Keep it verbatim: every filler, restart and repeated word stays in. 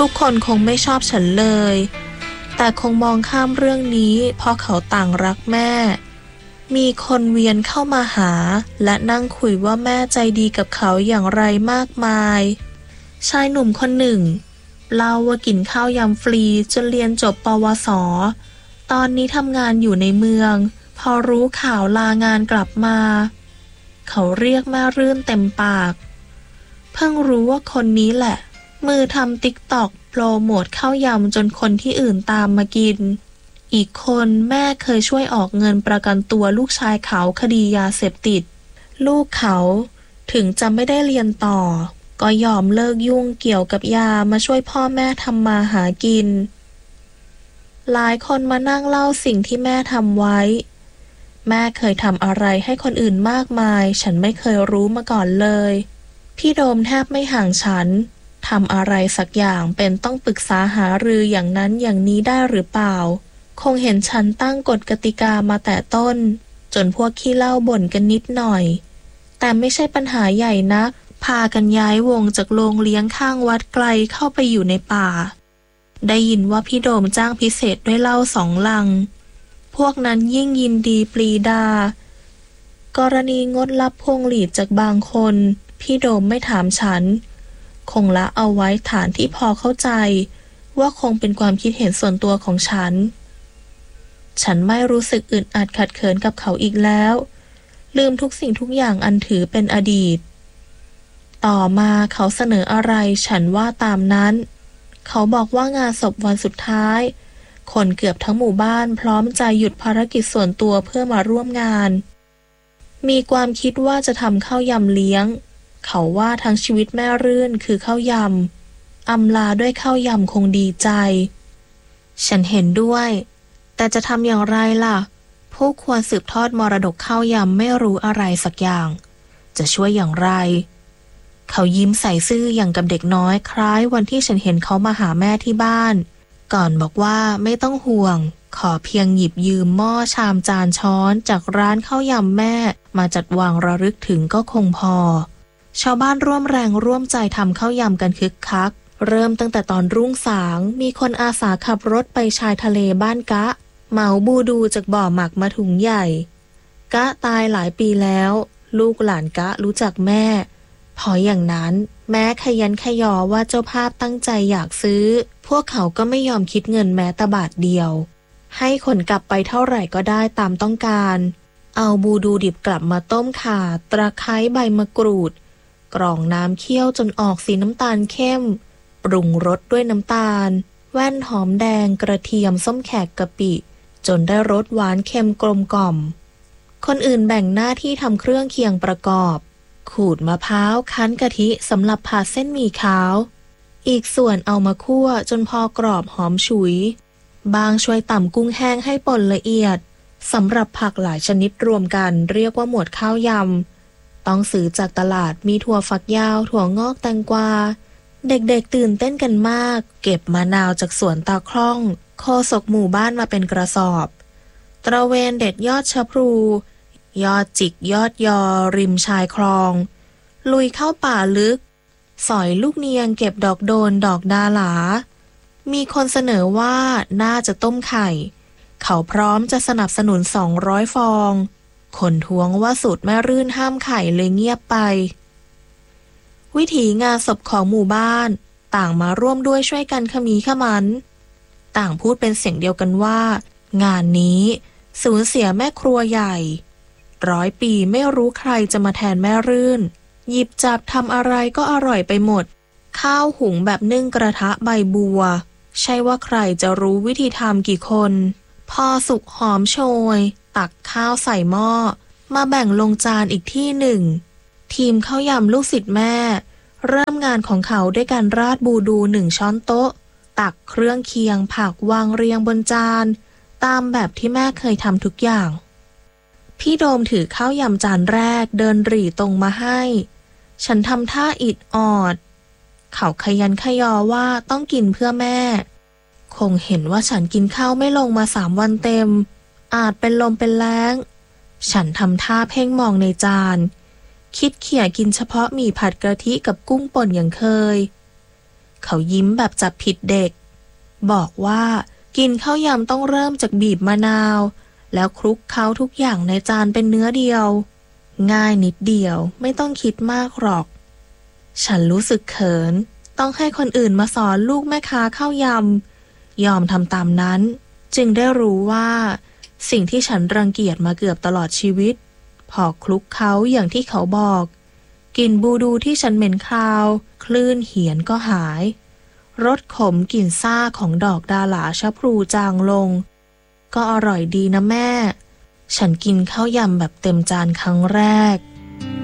ทุกคนคงไม่ชอบฉันเลยแต่คงมองข้ามเรื่องนี้เพราะเขาต่างรักแม่มีคนเวียนเข้ามาหาและนั่งคุยว่าแม่ใจดีกับเขาอย่างไรมากมายชายหนุ่มคนหนึ่งเล่าว่ากินข้าวยำฟรีจนเรียนจบปวสตอนนี้ทำงานอยู่ในเมืองพอรู้ข่าวลางานกลับมาเขาเรียกแม่รื่นเต็มปากเพิ่งรู้ว่าคนนี้แหละมือทำติ๊กต็อกโปรโมทข้าวยำจนคนที่อื่นตามมากินอีกคนแม่เคยช่วยออกเงินประกันตัวลูกชายเขาคดียาเสพติดลูกเขาถึงจะไม่ได้เรียนต่อก็ยอมเลิกยุ่งเกี่ยวกับยามาช่วยพ่อแม่ทำมาหากินหลายคนมานั่งเล่าสิ่งที่แม่ทำไว้แม่เคยทำอะไรให้คนอื่นมากมายฉันไม่เคยรู้มาก่อนเลยพี่โดมแทบไม่ห่างฉันทำอะไรสักอย่างเป็นต้องปรึกษาหารืออย่างนั้นอย่างนี้ได้หรือเปล่าคงเห็นฉันตั้งกฎกติกามาแต่ต้นจนพวกขี้เหล้าบ่นกันนิดหน่อยแต่ไม่ใช่ปัญหาใหญ่นักพากันย้ายวงจากโรงเลี้ยงข้างวัดไกลเข้าไปอยู่ในป่าได้ยินว่าพี่โดมจ้างพิเศษด้วยเหล้าสองลังพวกนั้นยิ่งยินดีปรีดากรณีงดรับพวงหลีดจากบางคนพี่โดมไม่ถามฉันคงละเอาไว้ฐานที่พอเข้าใจว่าคงเป็นความคิดเห็นส่วนตัวของฉันฉันไม่รู้สึกอึดอัดขัดเขินกับเขาอีกแล้วลืมทุกสิ่งทุกอย่างอันถือเป็นอดีตต่อมาเขาเสนออะไรฉันว่าตามนั้นเขาบอกว่างานศพวันสุดท้ายคนเกือบทั้งหมู่บ้านพร้อมใจหยุดภารกิจส่วนตัวเพื่อมาร่วมงานมีความคิดว่าจะทำข้าวยำเลี้ยงเขาว่าทั้งชีวิตแม่รื่นคือข้าวยำอำลาด้วยข้าวยำคงดีใจฉันเห็นด้วยแต่จะทำอย่างไรล่ะผู้ควรสืบทอดมรดกข้าวยำไม่รู้อะไรสักอย่างจะช่วยอย่างไรเขายิ้มใส่ซื่ออย่างกับเด็กน้อยคล้ายวันที่ฉันเห็นเขามาหาแม่ที่บ้านก่อนบอกว่าไม่ต้องห่วงขอเพียงหยิบยืมหม้อชามจานช้อนจากร้านข้าวยำแม่มาจัดวางระลึกถึงก็คงพอชาวบ้านร่วมแรงร่วมใจทำข้าวยำกันคึกคักเริ่มตั้งแต่ตอนรุ่งสางมีคนอาสาขับรถไปชายทะเลบ้านกะเหมาบูดูจากบ่อหมักมาถุงใหญ่กะตายหลายปีแล้วลูกหลานกะรู้จักแม่พออย่างนั้นแม้ขยันขยอว่าเจ้าภาพตั้งใจอยากซื้อพวกเขาก็ไม่ยอมคิดเงินแม้แต่บาทเดียวให้ขนกลับไปเท่าไหร่ก็ได้ตามต้องการเอาบูดูดิบกลับมาต้มข่าตะไคร้ใบมะกรูดกรองน้ำเคี่ยวจนออกสีน้ำตาลเข้มปรุงรสด้วยน้ำตาลแว่นหอมแดงกระเทียมส้มแขกกะปิจนได้รสหวานเค็มกลมกล่อมคนอื่นแบ่งหน้าที่ทำเครื่องเคียงประกอบขูดมะพร้าวคั้นกะทิสำหรับผัดเส้นหมี่ขาวอีกส่วนเอามาคั่วจนพอกรอบหอมฉุยบางช่วยตำกุ้งแห้งให้ป่นละเอียดสำหรับผักหลายชนิดรวมกันเรียกว่าหมวดข้าวยำต้องซื้อจากตลาดมีถั่วฝักยาวถั่วงอกแตงกวาเด็กๆตื่นเต้นกันมากเก็บมะนาวจากสวนตาคล่องโคศกหมู่บ้านมาเป็นกระสอบตระเวนเด็ดยอดชะพลูยอดจิกยอดยอริมชายคลองลุยเข้าป่าลึกสอยลูกเนียงเก็บดอกโดนดอกดาหลามีคนเสนอว่าน่าจะต้มไข่เขาพร้อมจะสนับสนุนสองร้อยฟองคนท้วงว่าสูตรแม่รื่นห้ามไข่เลยเงียบไปวิถีงานศพของหมู่บ้านต่างมาร่วมด้วยช่วยกันขมีขมันต่างพูดเป็นเสียงเดียวกันว่างานนี้สูญเสียแม่ครัวใหญ่ร้อยปีไม่รู้ใครจะมาแทนแม่รื่นหยิบจับทำอะไรก็อร่อยไปหมดข้าวหุงแบบนึ่งกระทะใบบัวใช่ว่าใครจะรู้วิธีทำกี่คนพอสุกหอมโชยตักข้าวใส่หม้อมาแบ่งลงจานอีกที่หนึ่งทีมข้าวยำลูกศิษย์แม่เริ่มงานของเขาด้วยการราดบูดูหนึ่งช้อนโต๊ะตักเครื่องเคียงผักวางเรียงบนจานตามแบบที่แม่เคยทำทุกอย่างพี่โดมถือข้าวยำจานแรกเดินหรี่ตรงมาให้ฉันทำท่าอิดออดเขาขยันขยอว่าต้องกินเพื่อแม่คงเห็นว่าฉันกินข้าวไม่ลงมาสามวันเต็มอาจเป็นลมเป็นแล้งฉันทำท่าเพ่งมองในจานคิดเขี่ยกินเฉพาะหมี่ผัดกะทิกับกุ้งป่นอย่างเคยเขายิ้มแบบจับผิดเด็กบอกว่ากินข้าวยำต้องเริ่มจากบีบมะนาวแล้วคลุกเคล้าทุกอย่างในจานเป็นเนื้อเดียวง่ายนิดเดียวไม่ต้องคิดมากหรอกฉันรู้สึกเขินต้องให้คนอื่นมาสอนลูกแม่ค้าข้าวยำยอมทำตามนั้นจึงได้รู้ว่าสิ่งที่ฉันรังเกียจมาเกือบตลอดชีวิตพอคลุกเคล้าอย่างที่เขาบอกกลิ่นบูดูที่ฉันเหม็นคาวคลื่นเหียนก็หายรสขมกลิ่นซ่าของดอกดาหลาชะพลูจางลงก็อร่อยดีนะแม่ฉันกินข้าวยำแบบเต็มจานครั้งแรก